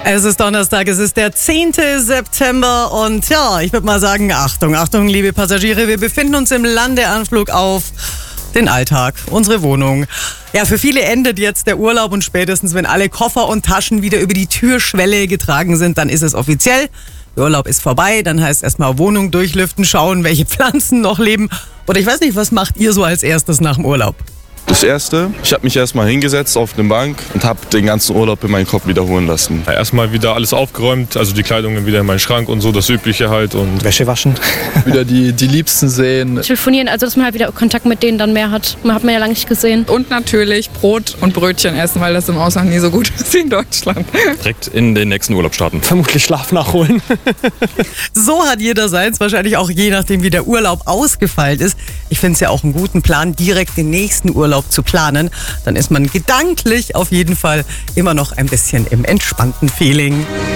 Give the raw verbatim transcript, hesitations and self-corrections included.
Es ist Donnerstag, es ist der zehnte September und ja, ich würde mal sagen, Achtung, Achtung, liebe Passagiere, wir befinden uns im Landeanflug auf den Alltag, unsere Wohnung. Ja, für viele endet jetzt der Urlaub und spätestens, wenn alle Koffer und Taschen wieder über die Türschwelle getragen sind, dann ist es offiziell. Der Urlaub ist vorbei, dann heißt erstmal Wohnung durchlüften, schauen, welche Pflanzen noch leben. Oder ich weiß nicht, was macht ihr so als erstes nach dem Urlaub? Das Erste, ich habe mich erstmal hingesetzt auf eine Bank und habe den ganzen Urlaub in meinen Kopf wiederholen lassen. Ja, erstmal wieder alles aufgeräumt, also die Kleidung wieder in meinen Schrank und so, das Übliche halt. Und Wäsche waschen. Wieder die, die Liebsten sehen. Telefonieren, also dass man halt wieder Kontakt mit denen dann mehr hat. Man hat man ja lange nicht gesehen. Und natürlich Brot und Brötchen essen, weil das im Ausland nie so gut ist wie in Deutschland. Direkt in den nächsten Urlaub starten. Vermutlich Schlaf nachholen. So hat jeder seins, wahrscheinlich auch je nachdem, wie der Urlaub ausgefallen ist. Ich finde es ja auch einen guten Plan, direkt den nächsten Urlaub zu planen. Dann ist man gedanklich auf jeden Fall immer noch ein bisschen im entspannten Feeling.